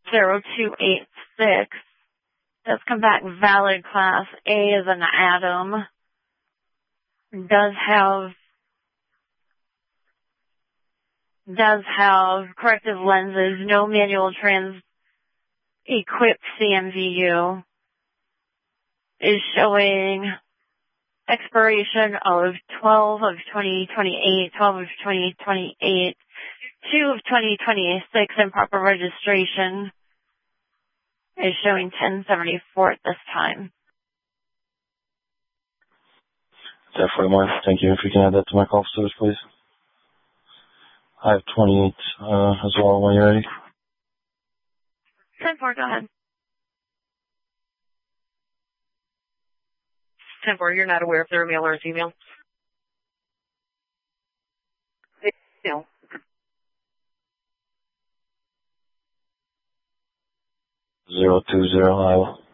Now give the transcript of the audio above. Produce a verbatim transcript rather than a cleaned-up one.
zero two eight six. Does come back valid class A as an Adam. Does have does have corrective lenses, no manual trans equipped C M V U. Is showing expiration of twelve of twenty twenty-eight, twelve of twenty twenty-eight, two of twenty twenty-six, and proper registration is showing ten seventy-four at this time. Definitely, Mark. Thank you. If you can add that to my call service, please. I have twenty-eight uh, as well when you're ready. ten four, go ahead. ten four, you're not aware if they're a male or a female? No. Zero two zero, Iowa.